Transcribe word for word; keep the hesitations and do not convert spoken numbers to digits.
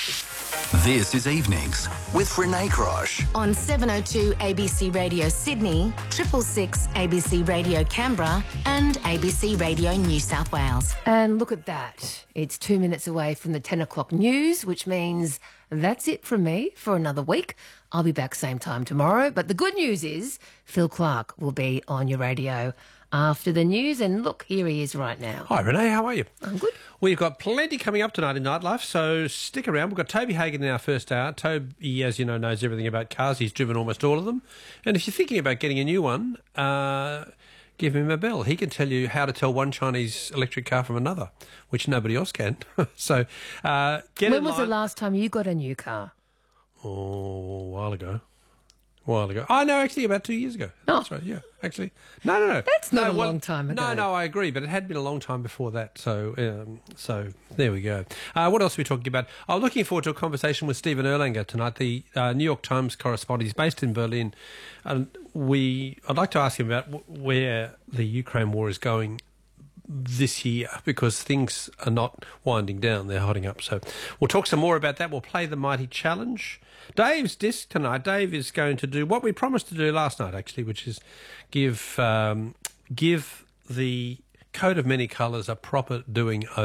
This is Evenings with Renee Crosh. On seven oh two A B C Radio Sydney, triple six A B C Radio Canberra and A B C Radio New South Wales. And look at that. It's two minutes away from the ten o'clock news, which means that's it from me for another week. I'll be back same time tomorrow. But the good news is Phil Clark will be on your radio after the news. And look, here he is right now. Hi, Renee. How are you? I'm good. We've got plenty coming up tonight in Nightlife, so stick around. We've got Toby Hagan in our first hour. Toby, as you know, knows everything about cars. He's driven almost all of them. And if you're thinking about getting a new one, uh, give him a bell. He can tell you how to tell one Chinese electric car from another, which nobody else can. so uh, get When in was line. the last time you got a new car? Oh, a while ago. A while ago. Oh, no, actually about two years ago. Oh. That's right, yeah, actually. No, no, no. That's not no, a well, long time ago. No, no, I agree, but it had been a long time before that. So um, so there we go. Uh, what else are we talking about? I'm looking forward to a conversation with Stephen Erlanger tonight, the uh, New York Times correspondent. He's based in Berlin. And we, I'd like to ask him about w- where the Ukraine war is going this year, because things are not winding down, they're hotting up. So we'll talk some more about that. We'll play the Mighty Challenge. Dave's disc tonight. Dave is going to do what we promised to do last night, actually, which is give um, give the Coat of Many Colours a proper doing over.